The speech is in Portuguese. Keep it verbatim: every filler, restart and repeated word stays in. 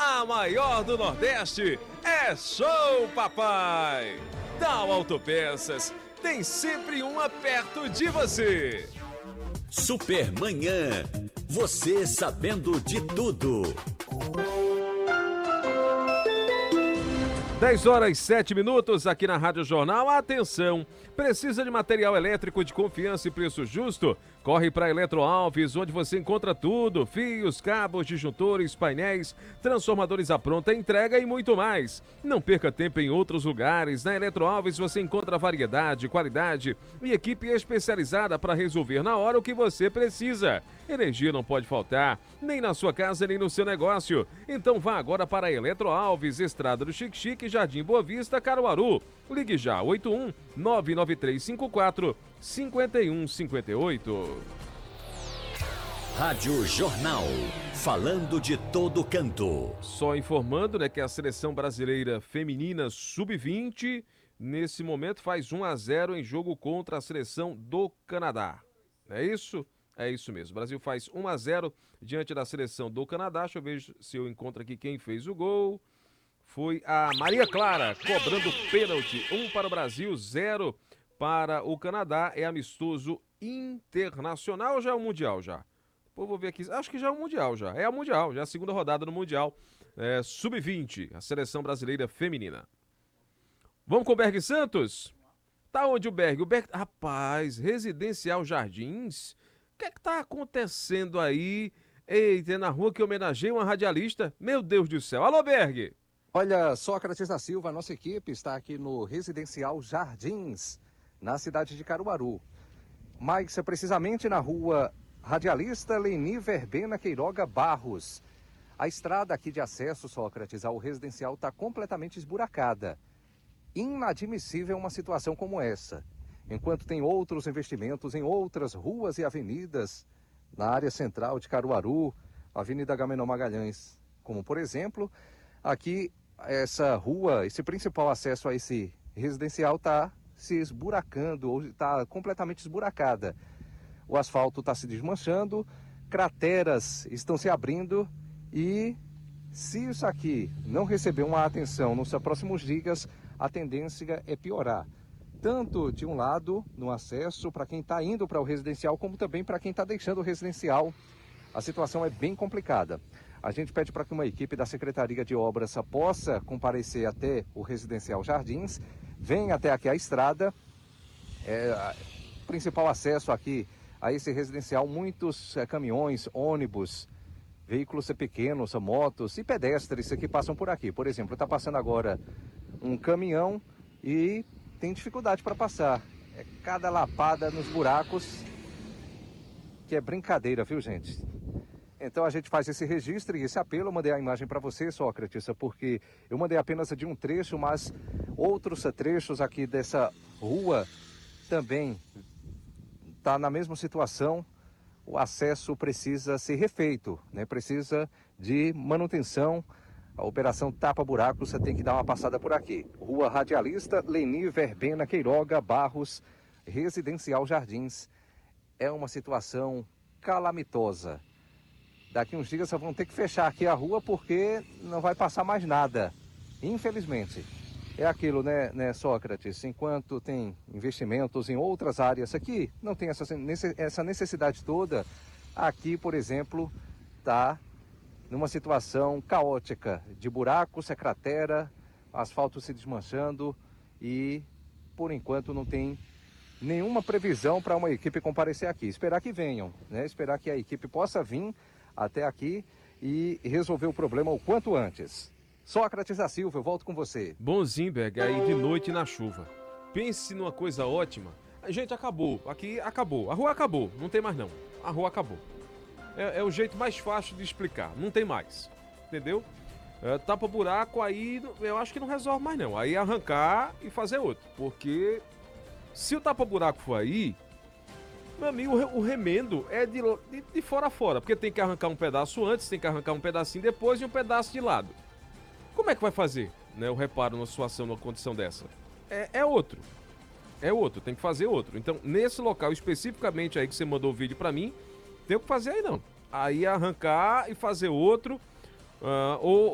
a maior do Nordeste, é Show Papai. Dow Autopeças tem sempre uma perto de você. Supermanhã, você sabendo de tudo. dez horas e sete minutos aqui na Rádio Jornal. Atenção! Precisa de material elétrico de confiança e preço justo? Corre para Eletro Alves, onde você encontra tudo: fios, cabos, disjuntores, painéis, transformadores à pronta entrega e muito mais. Não perca tempo em outros lugares. Na Eletro Alves você encontra variedade, qualidade e equipe especializada para resolver na hora o que você precisa. Energia não pode faltar, nem na sua casa, nem no seu negócio. Então vá agora para a Eletro Alves, Estrada do Chique Chique, Jardim Boa Vista, Caruaru. Ligue já, oito um nove nove três cinco quatro cinco um cinco oito. Rádio Jornal, falando de todo canto. Só informando, né, que a seleção brasileira feminina sub vinte, nesse momento, faz um a zero em jogo contra a seleção do Canadá. É isso? É isso mesmo. O Brasil faz um a zero diante da seleção do Canadá. Deixa eu ver se eu encontro aqui quem fez o gol. Foi a Maria Clara, cobrando pênalti. Um para o Brasil, zero para o Canadá. É amistoso internacional ou já é o Mundial já? Pô, vou ver aqui. Acho que já é o Mundial já. É o Mundial, já é a segunda rodada no Mundial. É, sub vinte, a seleção brasileira feminina. Vamos com o Berg Santos? Tá onde o Berg? O Berg... Rapaz, Residencial Jardins... O que é que tá acontecendo aí? Eita, é na rua que homenageia uma radialista? Meu Deus do céu. Alô, Berg! Olha, Sócrates da Silva, nossa equipe está aqui no Residencial Jardins, na cidade de Caruaru. Mais precisamente na rua Radialista Leni Verbena Queiroga Barros. A estrada aqui de acesso, Sócrates, ao residencial está completamente esburacada. Inadmissível uma situação como essa. Enquanto tem outros investimentos em outras ruas e avenidas na área central de Caruaru, Avenida Agamenon Magalhães, como por exemplo, aqui essa rua, esse principal acesso a esse residencial está se esburacando, ou está completamente esburacada. O asfalto está se desmanchando, crateras estão se abrindo e se isso aqui não receber uma atenção nos próximos dias, a tendência é piorar. Tanto de um lado, no acesso, para quem está indo para o residencial, como também para quem está deixando o residencial. A situação é bem complicada. A gente pede para que uma equipe da Secretaria de Obras possa comparecer até o Residencial Jardins, venha até aqui a estrada. É, o principal acesso aqui a esse residencial, muitos é, caminhões, ônibus, veículos pequenos, motos e pedestres que passam por aqui. Por exemplo, está passando agora um caminhão e tem dificuldade para passar. É cada lapada nos buracos que é brincadeira, viu, gente? Então a gente faz esse registro e esse apelo. Eu mandei a imagem para você, Sócrates, porque eu mandei apenas de um trecho, mas outros trechos aqui dessa rua também está na mesma situação. O acesso precisa ser refeito, né? Precisa de manutenção. A operação Tapa Buraco, você tem que dar uma passada por aqui. Rua Radialista Leni Verbena Queiroga Barros, Residencial Jardins. É uma situação calamitosa. Daqui uns dias vão ter que fechar aqui a rua porque não vai passar mais nada. Infelizmente. É aquilo, né, né, Sócrates? Enquanto tem investimentos em outras áreas aqui, não tem essa, essa necessidade toda. Aqui, por exemplo, está numa situação caótica, de buracos, cratera, asfalto se desmanchando e, por enquanto, não tem nenhuma previsão para uma equipe comparecer aqui. Esperar que venham, né? Esperar que a equipe possa vir até aqui e resolver o problema o quanto antes. Sócrates da Silva, eu volto com você. Bonzinho, Berg, aí de noite na chuva. Pense numa coisa ótima. Gente, acabou. Aqui acabou. A rua acabou. Não tem mais não. A rua acabou. É, é o jeito mais fácil de explicar. Não tem mais. Entendeu? É, tapa buraco, aí eu acho que não resolve mais não. Aí arrancar e fazer outro. Porque se o tapa buraco for aí, meu amigo, o remendo é de, de, de fora a fora. Porque tem que arrancar um pedaço antes, tem que arrancar um pedacinho depois e um pedaço de lado. Como é que vai fazer, né, o reparo numa situação, numa condição dessa? É, é outro. É outro, tem que fazer outro. Então, nesse local especificamente aí que você mandou o vídeo pra mim, tem o que fazer aí não. Aí arrancar e fazer outro, uh, ou,